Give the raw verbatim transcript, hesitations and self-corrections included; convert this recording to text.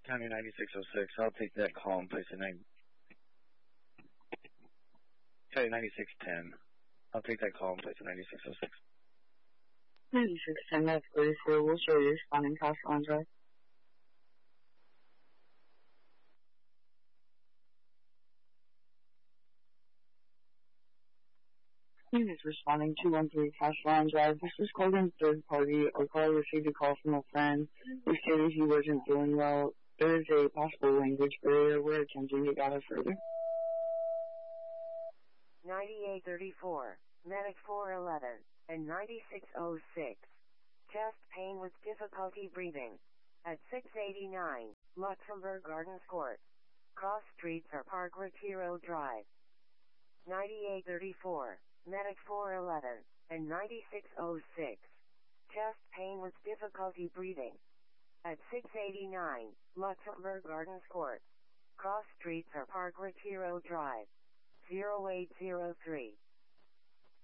County ninety-six oh six. I'll take that call and place a nine. County ninety-six ten. I'll take that call and place a ninety-six oh six. ninety-six ten, that's forty-four. We'll show you responding past on drive. Units responding two one three Cash Line Drive. This is called in third party. Our caller received a call from a friend who stated he wasn't feeling well. There is a possible language barrier. We're attempting to gather further. ninety-eight thirty-four, Medic four eleven, and ninety-six oh six. Chest pain with difficulty breathing. At six eighty-nine, Luxembourg Gardens Court. Cross streets are Park Retiro Drive. ninety-eight thirty-four, Medic four eleven, and ninety-six oh six. Chest pain with difficulty breathing. At six eighty-nine, Luxembourg Gardens Court. Cross streets are Park Retiro Drive. zero eight zero three.